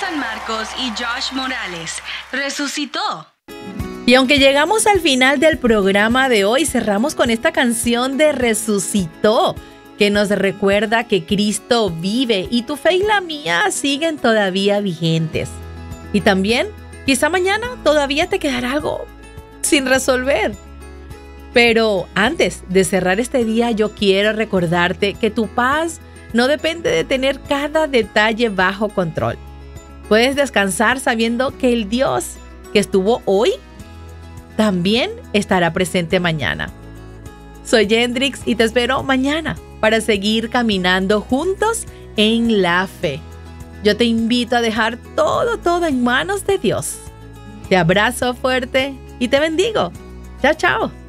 San Marcos y Josh Morales. Resucitó. Y aunque llegamos al final del programa de hoy, cerramos con esta canción de Resucitó, que nos recuerda que Cristo vive y tu fe y la mía siguen todavía vigentes. Y también, quizá mañana todavía te quedará algo sin resolver. Pero antes de cerrar este día, yo quiero recordarte que tu paz no depende de tener cada detalle bajo control. Puedes descansar sabiendo que el Dios que estuvo hoy también estará presente mañana. Soy Yendrix y te espero mañana para seguir caminando juntos en la fe. Yo te invito a dejar todo en manos de Dios. Te abrazo fuerte y te bendigo. Chao, chao.